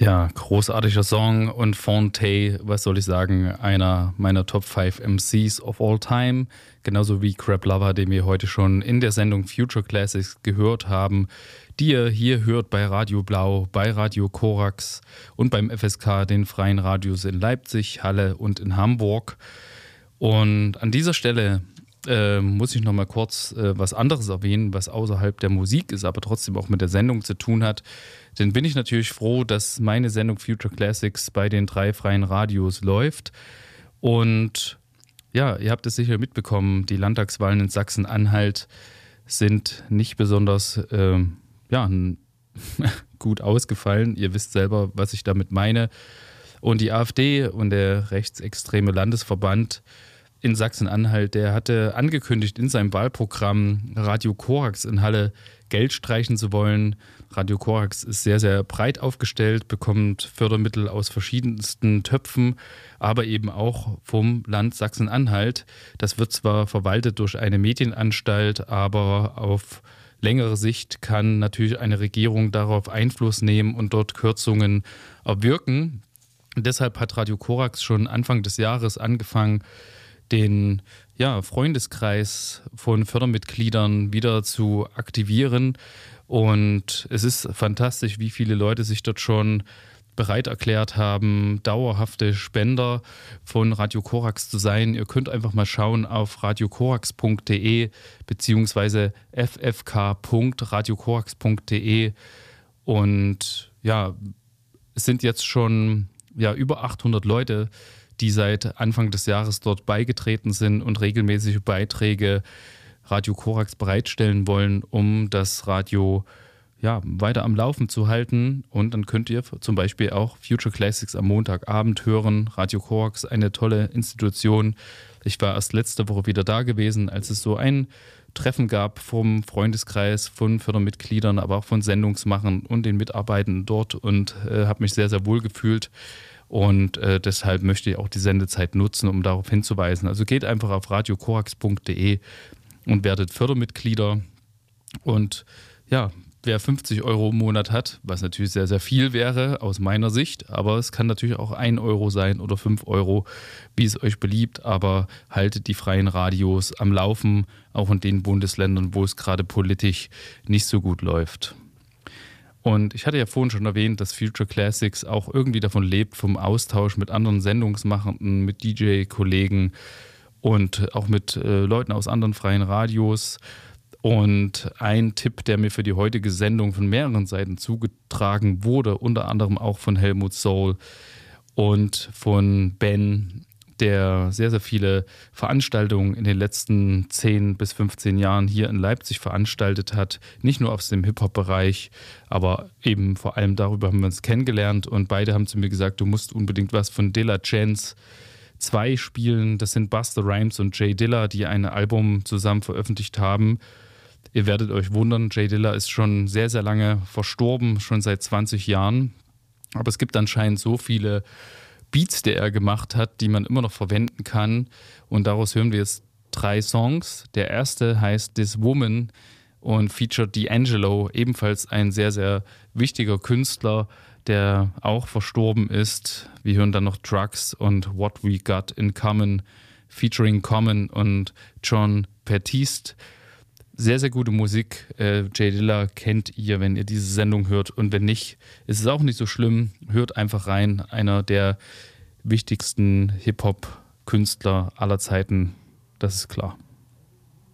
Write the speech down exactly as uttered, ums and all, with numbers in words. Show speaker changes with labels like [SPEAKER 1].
[SPEAKER 1] Ja, großartiger Song und Fonte, was soll ich sagen, einer meiner Top fünf M Cs of all time, genauso wie Crab Lover, den wir heute schon in der Sendung Future Classics gehört haben, die ihr hier hört bei Radio Blau, bei Radio Korax und beim F S K, den freien Radios in Leipzig, Halle und in Hamburg. Und an dieser Stelle äh, muss ich noch mal kurz äh, was anderes erwähnen, was außerhalb der Musik ist, aber trotzdem auch mit der Sendung zu tun hat. Dann bin ich natürlich froh, dass meine Sendung Future Classics bei den drei freien Radios läuft. Und ja, ihr habt es sicher mitbekommen, die Landtagswahlen in Sachsen-Anhalt sind nicht besonders äh, ja, gut ausgefallen. Ihr wisst selber, was ich damit meine. Und die AfD und der rechtsextreme Landesverband in Sachsen-Anhalt, der hatte angekündigt in seinem Wahlprogramm, Radio Korax in Halle Geld streichen zu wollen. Radio Korax ist sehr, sehr breit aufgestellt, bekommt Fördermittel aus verschiedensten Töpfen, aber eben auch vom Land Sachsen-Anhalt. Das wird zwar verwaltet durch eine Medienanstalt, aber auf längere Sicht kann natürlich eine Regierung darauf Einfluss nehmen und dort Kürzungen erwirken. Und deshalb hat Radio Korax schon Anfang des Jahres angefangen, den ja, Freundeskreis von Fördermitgliedern wieder zu aktivieren. Und es ist fantastisch, wie viele Leute sich dort schon bereit erklärt haben, dauerhafte Spender von Radio Korax zu sein. Ihr könnt einfach mal schauen auf radiokorax punkt de beziehungsweise f f k punkt radiokorax punkt de. Und ja, es sind jetzt schon ja, über achthundert Leute, die seit Anfang des Jahres dort beigetreten sind und regelmäßige Beiträge Radio Korax bereitstellen wollen, um das Radio ja, weiter am Laufen zu halten. Und dann könnt ihr zum Beispiel auch Future Classics am Montagabend hören. Radio Korax, eine tolle Institution. Ich war erst letzte Woche wieder da gewesen, als es so ein Treffen gab vom Freundeskreis, von Fördermitgliedern, aber auch von Sendungsmachern und den Mitarbeitenden dort und äh, habe mich sehr, sehr wohl gefühlt. Und äh, deshalb möchte ich auch die Sendezeit nutzen, um darauf hinzuweisen. Also geht einfach auf radiokorax punkt de und werdet Fördermitglieder. Und ja, wer fünfzig Euro im Monat hat, was natürlich sehr, sehr viel wäre aus meiner Sicht, aber es kann natürlich auch ein Euro sein oder fünf Euro, wie es euch beliebt, aber haltet die freien Radios am Laufen, auch in den Bundesländern, wo es gerade politisch nicht so gut läuft. Und ich hatte ja vorhin schon erwähnt, dass Future Classics auch irgendwie davon lebt, vom Austausch mit anderen Sendungsmachenden, mit D J-Kollegen und auch mit äh, Leuten aus anderen freien Radios. Und ein Tipp, der mir für die heutige Sendung von mehreren Seiten zugetragen wurde, unter anderem auch von Helmut Soul und von Ben, der sehr, sehr viele Veranstaltungen in den letzten zehn bis fünfzehn Jahren hier in Leipzig veranstaltet hat. Nicht nur aus dem Hip-Hop-Bereich, aber eben vor allem darüber haben wir uns kennengelernt. Und beide haben zu mir gesagt, du musst unbedingt was von Dilla Chance zwei spielen. Das sind Busta Rhymes und Jay Dilla, die ein Album zusammen veröffentlicht haben. Ihr werdet euch wundern, Jay Dilla ist schon sehr, sehr lange verstorben, schon seit zwanzig Jahren. Aber es gibt anscheinend so viele Beats, die er gemacht hat, die man immer noch verwenden kann. Und daraus hören wir jetzt drei Songs. Der erste heißt This Woman und featured D'Angelo, ebenfalls ein sehr, sehr wichtiger Künstler, der auch verstorben ist. Wir hören dann noch Drugs und What We Got in Common, featuring Common und Jon Batiste. Sehr, sehr gute Musik. Äh, Jay Dilla kennt ihr, wenn ihr diese Sendung hört. Und wenn nicht, ist es auch nicht so schlimm. Hört einfach rein. Einer der wichtigsten Hip-Hop-Künstler aller Zeiten. Das ist klar.